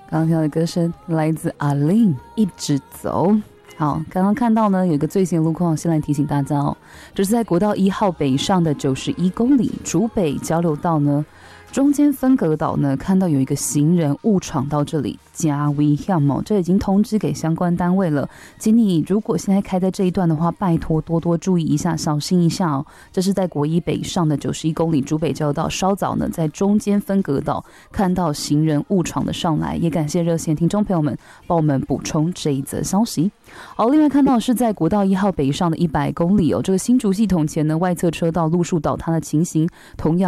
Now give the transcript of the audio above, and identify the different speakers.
Speaker 1: 刚刚听到的歌声来自阿令，一直走。好，刚刚看到呢有一个最新的路况，先来提醒大家哦，这是在国道1号北上的91公里竹北交流道呢，中间分隔岛呢，看到有一个行人误闯到这里，加危险哦，这已经通知给相关单位了，请你如果现在开在这一段的话，拜托多多注意一下，小心一下哦。这是在国一北上的91公里竹北交流道，稍早呢在中间分隔岛看到行人误闯的上来，也感谢热线听众朋友们帮我们补充这一则消息。好，另外看到是在国道1号北上的100公里哦，这个新竹系统前呢外侧车道路树倒塌的情形，同样